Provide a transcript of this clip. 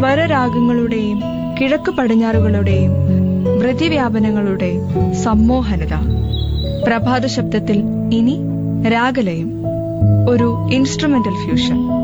സ്വരരാഗങ്ങളുടെയും കിഴക്ക് പടിഞ്ഞാറുകളുടെയും വൃതിവ്യാപനങ്ങളുടെ സമ്മോഹനത. പ്രഭാത ശബ്ദത്തിൽ ഇനി രാഗലയം, ഒരു ഇൻസ്ട്രുമെന്റൽ ഫ്യൂഷൻ.